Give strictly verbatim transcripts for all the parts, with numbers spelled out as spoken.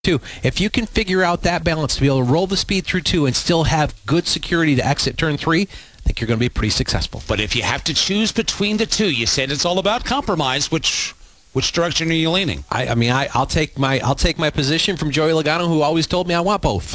Two, if you can figure out that balance to be able to roll the speed through two and still have good security to exit turn three, I think you're going to be pretty successful. But if you have to choose between the two, you said it's all about compromise. Which which direction are you leaning? I, I mean, I, I'll take my I'll take my position from Joey Logano, who always told me I want both.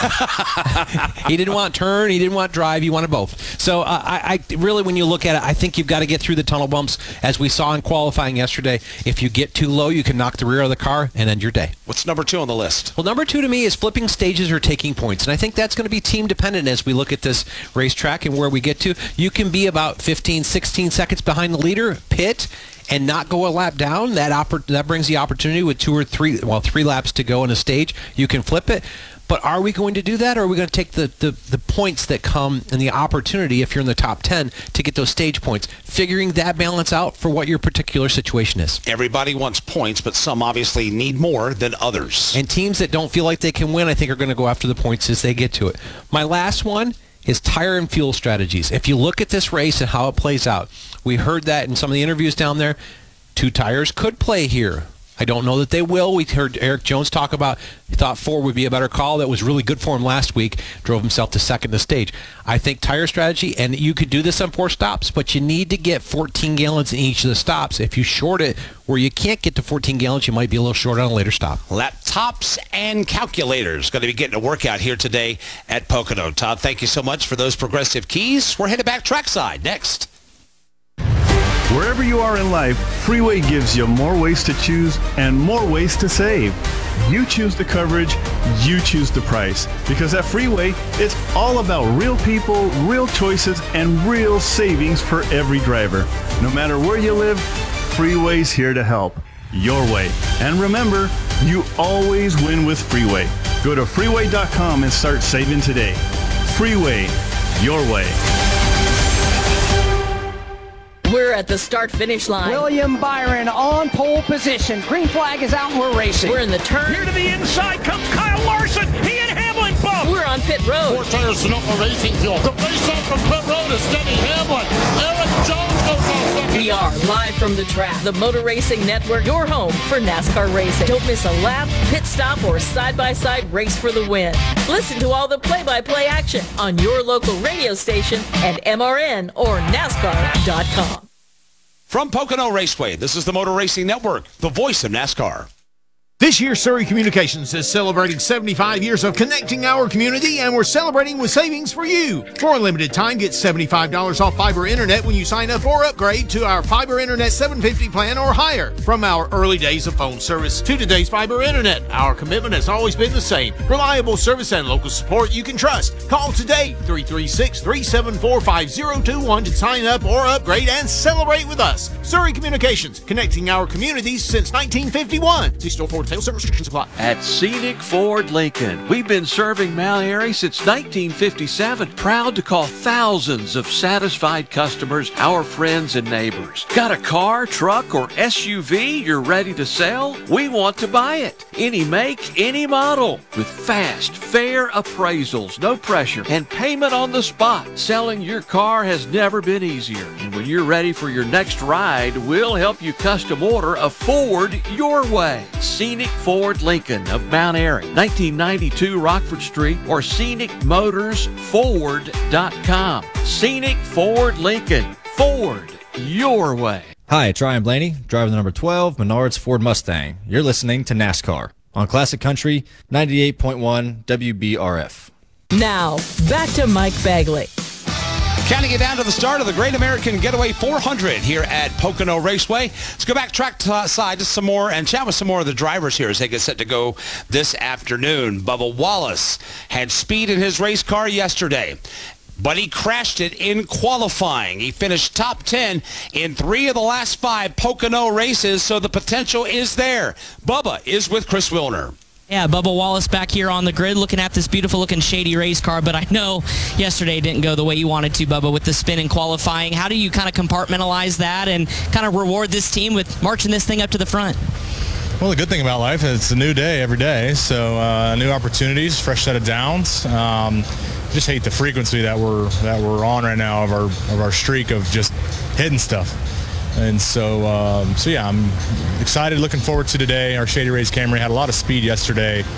He didn't want turn, he didn't want drive, he wanted both. So uh, I, I really, when you look at it, I think you've got to get through the tunnel bumps, as we saw in qualifying yesterday. If you get too low, you can knock the rear of the car and end your day. What's number two on the list? Well, number two to me is flipping stages or taking points, and I think that's going to be team dependent as we look at this racetrack and where we get to. You can be about fifteen, sixteen seconds behind the leader, pit, and not go a lap down. That oppor- that brings the opportunity with two or three, well, three laps to go in a stage. You can flip it. But are we going to do that, or are we going to take the, the, the points that come and the opportunity, if you're in the top ten, to get those stage points? Figuring that balance out for what your particular situation is. Everybody wants points, but some obviously need more than others. And teams that don't feel like they can win, I think, are going to go after the points as they get to it. My last one is tire and fuel strategies. If you look at this race and how it plays out, we heard that in some of the interviews down there. Two tires could play here. I don't know that they will. We heard Eric Jones talk about he thought four would be a better call. That was really good for him last week. Drove himself to second the stage. I think tire strategy, and you could do this on four stops, but you need to get fourteen gallons in each of the stops. If you short it where you can't get to fourteen gallons, you might be a little short on a later stop. Laptops and calculators going to be getting a workout here today at Pocono. Todd, thank you so much for those progressive keys. We're headed back trackside next. Wherever you are in life, Freeway gives you more ways to choose and more ways to save. You choose the coverage, you choose the price. Because at Freeway, it's all about real people, real choices, and real savings for every driver. No matter where you live, Freeway's here to help. Your way. And remember, you always win with Freeway. Go to freeway dot com and start saving today. Freeway, your way. We're at the start-finish line. William Byron on pole position. Green flag is out and we're racing. We're in the turn. Here to the inside comes Kyle Larson. He and Hamlin bump. We're on pit road. Four tires to Sonoma Racing Fuel. The race off from pit road is Denny Hamlin. Eric Jones goes off second. We are live from the track. The Motor Racing Network, your home for NASCAR racing. Don't miss a lap, pit stop, or side-by-side race for the win. Listen to all the play-by-play action on your local radio station and M R N or NASCAR dot com. From Pocono Raceway, this is the Motor Racing Network, the voice of NASCAR. This year, Surrey Communications is celebrating seventy-five years of connecting our community, and we're celebrating with savings for you. For a limited time, get seventy-five dollars off fiber internet when you sign up or upgrade to our fiber internet seven fifty plan or higher. From our early days of phone service to today's fiber internet, our commitment has always been the same. Reliable service and local support you can trust. Call today, three three six, three seven four, five zero two one to sign up or upgrade and celebrate with us. Surrey Communications, connecting our communities since nineteen fifty-one. See store for sales restrictions apply. At Scenic Ford Lincoln, we've been serving Mount Airy since nineteen fifty-seven. Proud to call thousands of satisfied customers our friends and neighbors. Got a car, truck, or S U V you're ready to sell? We want to buy it. Any make, any model. With fast, fair appraisals, no pressure, and payment on the spot. Selling your car has never been easier. And when you're ready for your next ride, we'll help you custom order a Ford your way. Scenic Ford Lincoln of Mount Airy, nineteen ninety-two Rockford Street, or scenic motors ford dot com. Scenic Ford Lincoln. Ford your way. Hi, it's Ryan Blaney, driver the number twelve Menards Ford Mustang. You're listening to NASCAR on Classic Country ninety-eight point one W B R F. Now, back to Mike Bagley. Counting it down to the start of the Great American Getaway four hundred here at Pocono Raceway. Let's go back track side to some more and chat with some more of the drivers here as they get set to go this afternoon. Bubba Wallace had speed in his race car yesterday, but he crashed it in qualifying. He finished top ten in three of the last five Pocono races, so the potential is there. Bubba is with Chris Wilner. Yeah, Bubba Wallace back here on the grid looking at this beautiful-looking shady race car, but I know yesterday didn't go the way you wanted to, Bubba, with the spin in qualifying. How do you kind of compartmentalize that and kind of reward this team with marching this thing up to the front? Well, the good thing about life is it's a new day every day, so uh, new opportunities, fresh set of downs. Um, just hate the frequency that we're that we're on right now of our of our streak of just hitting stuff. And so, um, so yeah, I'm excited, looking forward to today. Our Shady Rays Camry had a lot of speed yesterday.